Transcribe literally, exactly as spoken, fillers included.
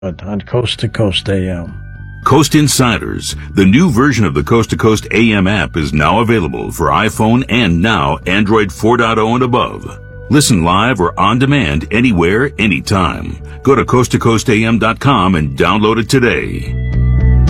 on Coast to Coast A M. Coast Insiders, the new version of the Coast to Coast A M app, is now available for iPhone and now Android four point oh and above. Listen live or on demand anywhere, anytime. Go to coast to coast a m dot com and download it today.